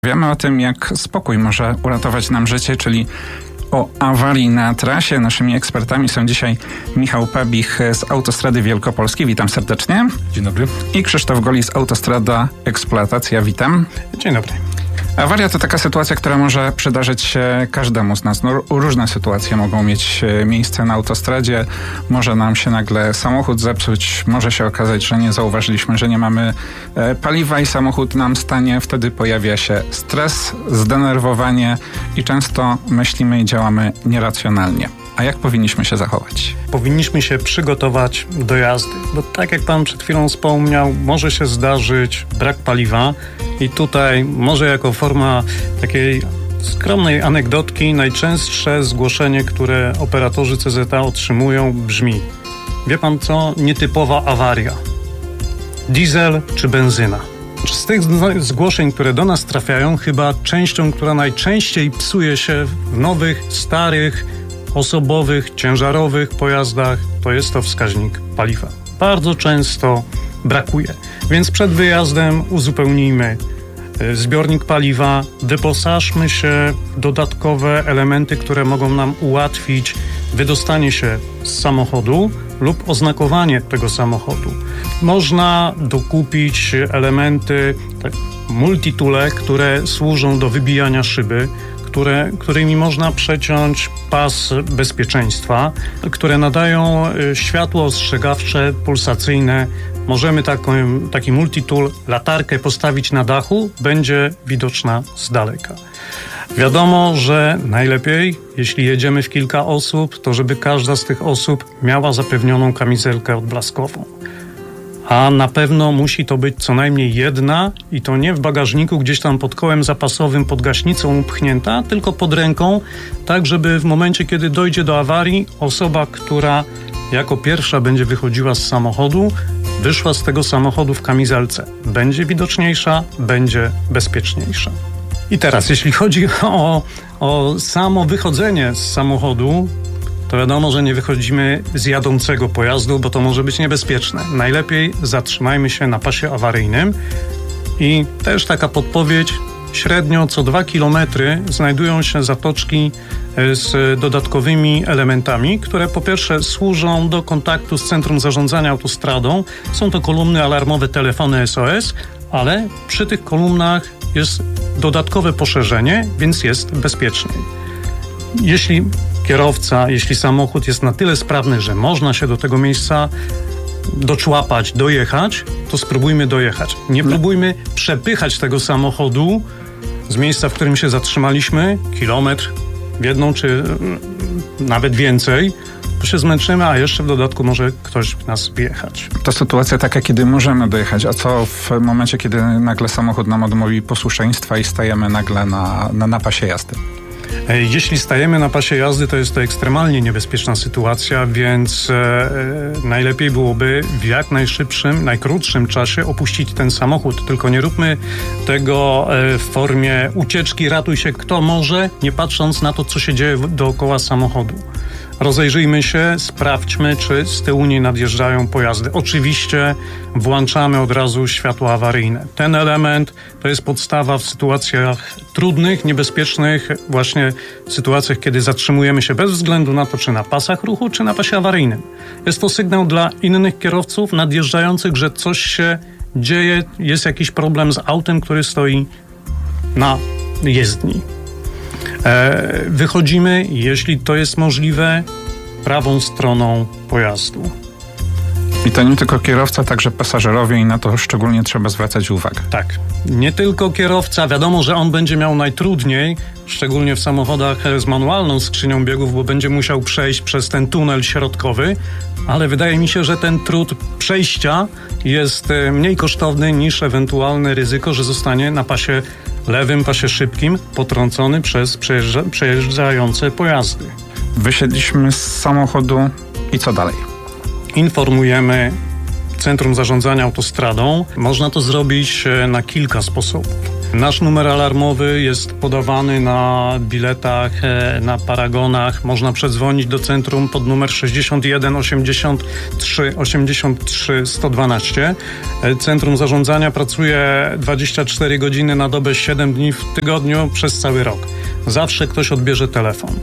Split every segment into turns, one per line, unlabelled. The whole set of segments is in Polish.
Wiemy o tym, jak spokój może uratować nam życie, czyli o awarii na trasie. Naszymi ekspertami są dzisiaj Michał Pabich z Autostrady Wielkopolskiej. Witam serdecznie.
Dzień dobry.
I Krzysztof Golis, Autostrada Eksploatacja. Witam.
Dzień dobry.
Awaria to taka sytuacja, która może przydarzyć się każdemu z nas. Różne sytuacje mogą mieć miejsce na autostradzie. Może nam się nagle samochód zepsuć. Może się okazać, że nie zauważyliśmy, że nie mamy paliwa i samochód nam stanie. Wtedy pojawia się stres, zdenerwowanie i często myślimy i działamy nieracjonalnie. A jak powinniśmy się zachować?
Powinniśmy się przygotować do jazdy, bo tak jak pan przed chwilą wspomniał, może się zdarzyć brak paliwa i tutaj może jako forma takiej skromnej anegdotki najczęstsze zgłoszenie, które operatorzy CZA otrzymują, brzmi: wie pan co? Nietypowa awaria. Diesel czy benzyna? Z tych zgłoszeń, które do nas trafiają, chyba częścią, która najczęściej psuje się w nowych, starych, osobowych, ciężarowych pojazdach, to jest to wskaźnik paliwa. Bardzo często brakuje, więc przed wyjazdem uzupełnijmy zbiornik paliwa, wyposażmy się w dodatkowe elementy, które mogą nam ułatwić wydostanie się z samochodu lub oznakowanie tego samochodu. Można dokupić elementy multitoole, które służą do wybijania szyby, którymi można przeciąć pas bezpieczeństwa, które nadają światło ostrzegawcze, pulsacyjne. Możemy taki multitool, latarkę postawić na dachu, będzie widoczna z daleka. Wiadomo, że najlepiej, jeśli jedziemy w kilka osób, to żeby każda z tych osób miała zapewnioną kamizelkę odblaskową. A na pewno musi to być co najmniej jedna i to nie w bagażniku gdzieś tam pod kołem zapasowym, pod gaśnicą upchnięta, tylko pod ręką, tak żeby w momencie, kiedy dojdzie do awarii, osoba, która jako pierwsza będzie wychodziła z samochodu, wyszła z tego samochodu w kamizelce. Będzie widoczniejsza, będzie bezpieczniejsza. I teraz, jeśli chodzi o samo wychodzenie z samochodu, to wiadomo, że nie wychodzimy z jadącego pojazdu, bo to może być niebezpieczne. Najlepiej zatrzymajmy się na pasie awaryjnym i też taka podpowiedź, średnio co 2 km znajdują się zatoczki z dodatkowymi elementami, które po pierwsze służą do kontaktu z Centrum Zarządzania Autostradą. Są to kolumny alarmowe, telefony SOS, ale przy tych kolumnach jest dodatkowe poszerzenie, więc jest bezpieczniej. Jeśli samochód jest na tyle sprawny, że można się do tego miejsca doczłapać, dojechać, to spróbujmy dojechać. Nie próbujmy przepychać tego samochodu z miejsca, w którym się zatrzymaliśmy, kilometr w jedną czy nawet więcej, to się zmęczymy, a jeszcze w dodatku może ktoś nas wjechać.
To sytuacja taka, kiedy możemy dojechać, a co w momencie, kiedy nagle samochód nam odmówi posłuszeństwa i stajemy nagle na pasie jazdy?
Jeśli stajemy na pasie jazdy, to jest to ekstremalnie niebezpieczna sytuacja, więc najlepiej byłoby w jak najkrótszym czasie opuścić ten samochód. Tylko nie róbmy tego w formie ucieczki, ratuj się kto może, nie patrząc na to, co się dzieje dookoła samochodu. Rozejrzyjmy się, sprawdźmy, czy z tyłu nie nadjeżdżają pojazdy. Oczywiście włączamy od razu światła awaryjne. Ten element to jest podstawa w sytuacjach trudnych, niebezpiecznych, właśnie w sytuacjach, kiedy zatrzymujemy się bez względu na to, czy na pasach ruchu, czy na pasie awaryjnym. Jest to sygnał dla innych kierowców nadjeżdżających, że coś się dzieje, jest jakiś problem z autem, który stoi na jezdni. Wychodzimy, jeśli to jest możliwe, prawą stroną pojazdu.
I to nie tylko kierowca, także pasażerowie i na to szczególnie trzeba zwracać uwagę.
Tak, nie tylko kierowca, wiadomo, że on będzie miał najtrudniej, szczególnie w samochodach z manualną skrzynią biegów, bo będzie musiał przejść przez ten tunel środkowy, ale wydaje mi się, że ten trud przejścia jest mniej kosztowny niż ewentualne ryzyko, że zostanie na pasie lewym, pasie szybkim potrącony przez przejeżdżające pojazdy.
Wysiedliśmy z samochodu i co dalej?
Informujemy Centrum Zarządzania Autostradą. Można to zrobić na kilka sposobów. Nasz numer alarmowy jest podawany na biletach, na paragonach. Można przedzwonić do centrum pod numer 61 83 83 112. Centrum zarządzania pracuje 24 godziny na dobę, 7 dni w tygodniu przez cały rok. Zawsze ktoś odbierze telefon.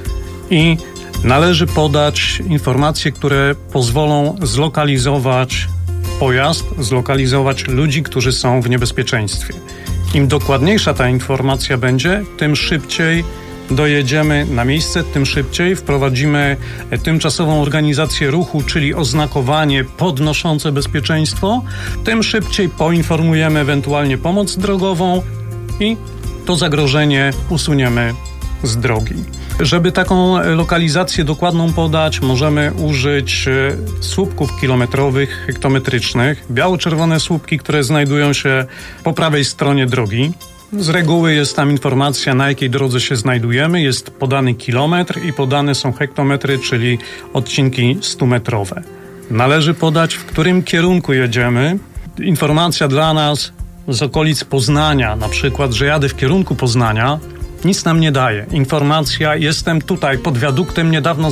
I należy podać informacje, które pozwolą zlokalizować pojazd, zlokalizować ludzi, którzy są w niebezpieczeństwie. Im dokładniejsza ta informacja będzie, tym szybciej dojedziemy na miejsce, tym szybciej wprowadzimy tymczasową organizację ruchu, czyli oznakowanie podnoszące bezpieczeństwo, tym szybciej poinformujemy ewentualnie pomoc drogową i to zagrożenie usuniemy z drogi. Żeby taką lokalizację dokładną podać, możemy użyć słupków kilometrowych, hektometrycznych, biało-czerwone słupki, które znajdują się po prawej stronie drogi. Z reguły jest tam informacja, na jakiej drodze się znajdujemy, jest podany kilometr i podane są hektometry, czyli odcinki 100-metrowe. Należy podać, w którym kierunku jedziemy. Informacja dla nas z okolic Poznania, na przykład, że jadę w kierunku Poznania, nic nam nie daje. Informacja, jestem tutaj pod wiaduktem, niedawno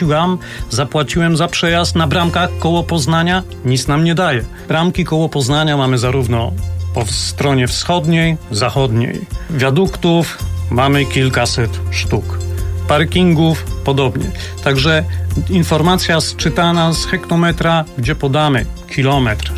zapłaciłem za przejazd na bramkach koło Poznania, nic nam nie daje. Bramki koło Poznania mamy zarówno po stronie wschodniej, zachodniej. Wiaduktów mamy kilkaset sztuk. Parkingów podobnie. Także informacja sczytana z hektometra, gdzie podamy kilometr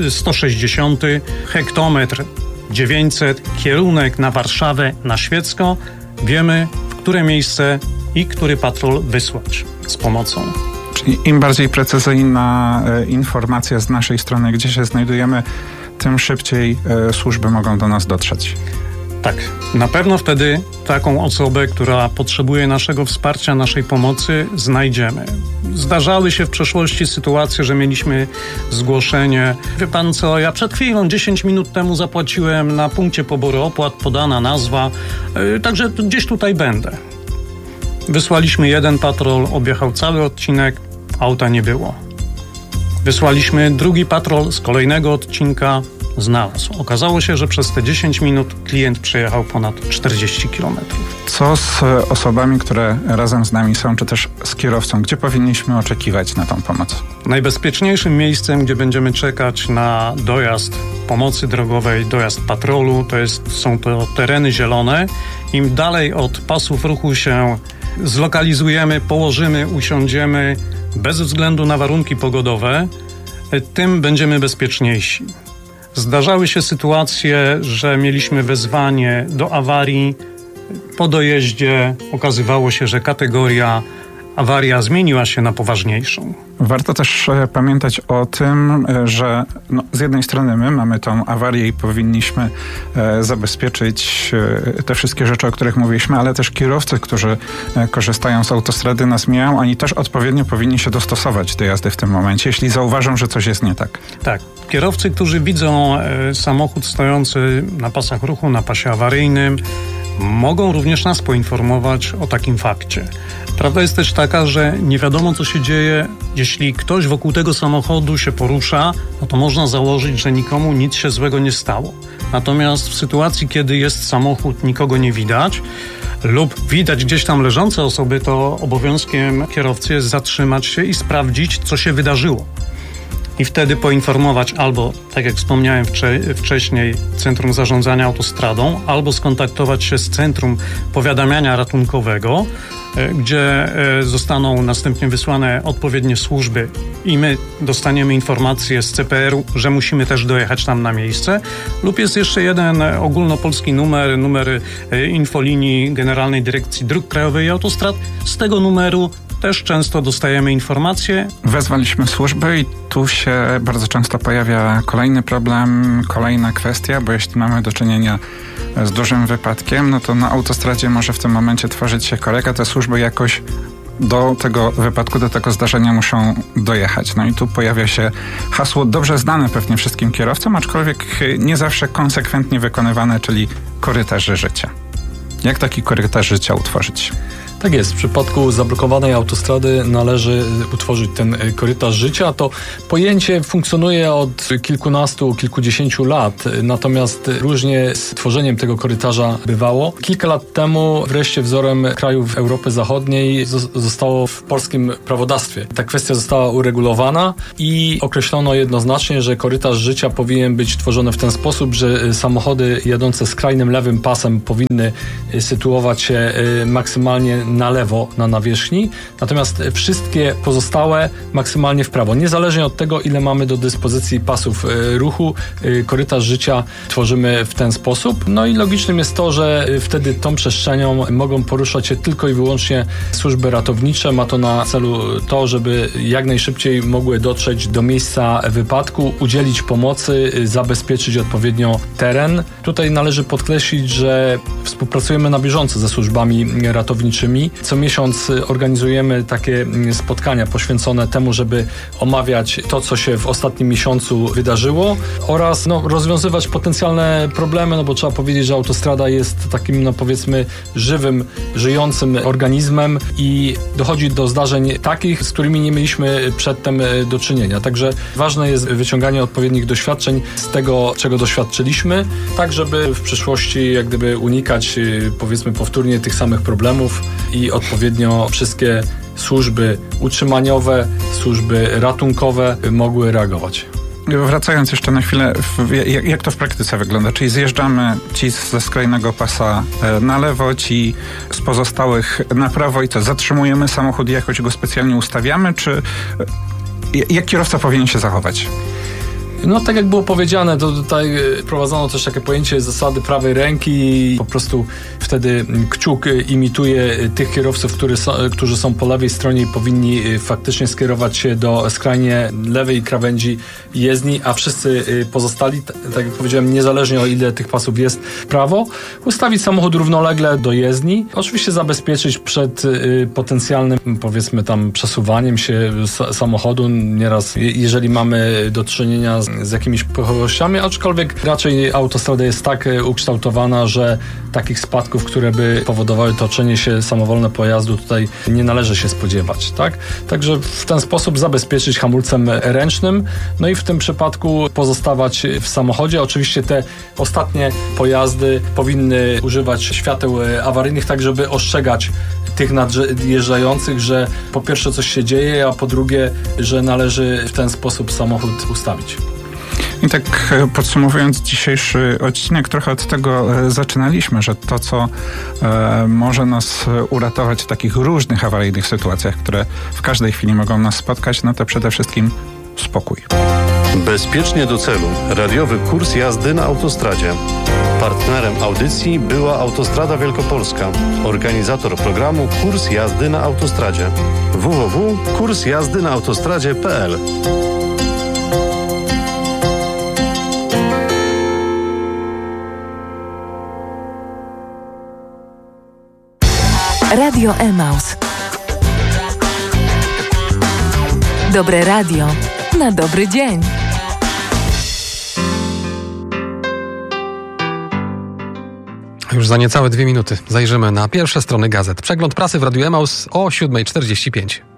160, hektometr 900, kierunek na Warszawę, na Świecko, wiemy, w które miejsce i który patrol wysłać z pomocą.
Czyli im bardziej precyzyjna informacja z naszej strony, gdzie się znajdujemy, tym szybciej służby mogą do nas dotrzeć.
Tak, na pewno wtedy taką osobę, która potrzebuje naszego wsparcia, naszej pomocy, znajdziemy. Zdarzały się w przeszłości sytuacje, że mieliśmy zgłoszenie. Wie pan co, ja przed chwilą, 10 minut temu zapłaciłem na punkcie poboru opłat, podana nazwa, także gdzieś tutaj będę. Wysłaliśmy jeden patrol, objechał cały odcinek, auta nie było. Wysłaliśmy drugi patrol z kolejnego odcinka, znalazł. Okazało się, że przez te 10 minut klient przejechał ponad 40 kilometrów.
Co z osobami, które razem z nami są, czy też z kierowcą? Gdzie powinniśmy oczekiwać na tą pomoc?
Najbezpieczniejszym miejscem, gdzie będziemy czekać na dojazd pomocy drogowej, dojazd patrolu, są to tereny zielone. Im dalej od pasów ruchu się zlokalizujemy, położymy, usiądziemy, bez względu na warunki pogodowe, tym będziemy bezpieczniejsi. Zdarzały się sytuacje, że mieliśmy wezwanie do awarii. Po dojeździe okazywało się, że kategoria awaria zmieniła się na poważniejszą.
Warto też pamiętać o tym, że z jednej strony my mamy tą awarię i powinniśmy zabezpieczyć te wszystkie rzeczy, o których mówiliśmy, ale też kierowcy, którzy korzystają z autostrady, nas mijają, oni też odpowiednio powinni się dostosować do jazdy w tym momencie, jeśli zauważą, że coś jest nie tak.
Tak. Kierowcy, którzy widzą samochód stojący na pasach ruchu, na pasie awaryjnym, mogą również nas poinformować o takim fakcie. Prawda jest też taka, że nie wiadomo, co się dzieje. Jeśli ktoś wokół tego samochodu się porusza, no to można założyć, że nikomu nic się złego nie stało. Natomiast w sytuacji, kiedy jest samochód, nikogo nie widać lub widać gdzieś tam leżące osoby, to obowiązkiem kierowcy jest zatrzymać się i sprawdzić, co się wydarzyło. I wtedy poinformować albo, tak jak wspomniałem wcześniej, Centrum Zarządzania Autostradą, albo skontaktować się z Centrum Powiadamiania Ratunkowego, gdzie zostaną następnie wysłane odpowiednie służby i my dostaniemy informację z CPR-u, że musimy też dojechać tam na miejsce. Lub jest jeszcze jeden ogólnopolski numer infolinii Generalnej Dyrekcji Dróg Krajowych i Autostrad. Z tego numeru też często dostajemy informacje.
Wezwaliśmy służby i tu się bardzo często pojawia kolejny problem, kolejna kwestia, bo jeśli mamy do czynienia z dużym wypadkiem, no to na autostradzie może w tym momencie tworzyć się koreka, te służby jakoś do tego wypadku, do tego zdarzenia muszą dojechać. No i tu pojawia się hasło dobrze znane pewnie wszystkim kierowcom, aczkolwiek nie zawsze konsekwentnie wykonywane, czyli korytarz życia. Jak taki korytarz życia utworzyć?
Tak jest, w przypadku zablokowanej autostrady należy utworzyć ten korytarz życia. To pojęcie funkcjonuje od kilkunastu, kilkudziesięciu lat, natomiast różnie z tworzeniem tego korytarza bywało. Kilka lat temu wreszcie wzorem krajów Europy Zachodniej zostało w polskim prawodawstwie. Ta kwestia została uregulowana i określono jednoznacznie, że korytarz życia powinien być tworzony w ten sposób, że samochody jadące skrajnym lewym pasem powinny sytuować się maksymalnie na lewo na nawierzchni, natomiast wszystkie pozostałe maksymalnie w prawo. Niezależnie od tego, ile mamy do dyspozycji pasów ruchu, korytarz życia tworzymy w ten sposób. No i logicznym jest to, że wtedy tą przestrzenią mogą poruszać się tylko i wyłącznie służby ratownicze. Ma to na celu to, żeby jak najszybciej mogły dotrzeć do miejsca wypadku, udzielić pomocy, zabezpieczyć odpowiednio teren. Tutaj należy podkreślić, że współpracujemy na bieżąco ze służbami ratowniczymi. Co miesiąc organizujemy takie spotkania poświęcone temu, żeby omawiać to, co się w ostatnim miesiącu wydarzyło oraz rozwiązywać potencjalne problemy, bo trzeba powiedzieć, że autostrada jest takim, powiedzmy, żywym, żyjącym organizmem i dochodzi do zdarzeń takich, z którymi nie mieliśmy przedtem do czynienia. Także ważne jest wyciąganie odpowiednich doświadczeń z tego, czego doświadczyliśmy, tak żeby w przyszłości jak gdyby unikać, powiedzmy, powtórnie tych samych problemów i odpowiednio wszystkie służby utrzymaniowe, służby ratunkowe mogły reagować.
Wracając jeszcze na chwilę, jak to w praktyce wygląda? Czyli zjeżdżamy ci ze skrajnego pasa na lewo, ci z pozostałych na prawo i co? Zatrzymujemy samochód i jakoś go specjalnie ustawiamy, czy jak kierowca powinien się zachować?
Tak jak było powiedziane, to tutaj wprowadzono też takie pojęcie zasady prawej ręki i po prostu wtedy kciuk imituje tych kierowców, którzy są po lewej stronie i powinni faktycznie skierować się do skrajnie lewej krawędzi jezdni, a wszyscy pozostali, tak jak powiedziałem, niezależnie o ile tych pasów jest w prawo, ustawić samochód równolegle do jezdni. Oczywiście zabezpieczyć przed potencjalnym, powiedzmy tam, przesuwaniem się samochodu. Nieraz, jeżeli mamy do czynienia z jakimiś pojemnościami, aczkolwiek raczej autostrada jest tak ukształtowana, że takich spadków, które by powodowały toczenie się samowolne pojazdu, tutaj nie należy się spodziewać, tak? Także w ten sposób zabezpieczyć hamulcem ręcznym, no i w tym przypadku pozostawać w samochodzie. Oczywiście te ostatnie pojazdy powinny używać świateł awaryjnych, tak żeby ostrzegać tych nadjeżdżających, że po pierwsze coś się dzieje, a po drugie, że należy w ten sposób samochód ustawić.
I tak podsumowując dzisiejszy odcinek, trochę od tego zaczynaliśmy, że to, co może nas uratować w takich różnych awaryjnych sytuacjach, które w każdej chwili mogą nas spotkać, to przede wszystkim spokój.
Bezpiecznie do celu. Radiowy kurs jazdy na autostradzie. Partnerem audycji była Autostrada Wielkopolska. Organizator programu Kurs jazdy na autostradzie. www.kursjazdynaautostradzie.pl.
Radio Emaus. Dobre radio na dobry dzień.
Już za niecałe 2 minuty zajrzymy na pierwsze strony gazet. Przegląd prasy w Radiu Emaus o 7:45.